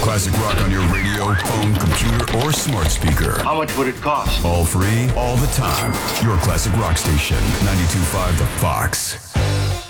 Classic rock on your radio, phone, computer, or smart speaker. How much would it cost? All free, all the time. Your classic rock station, 92.5 The Fox.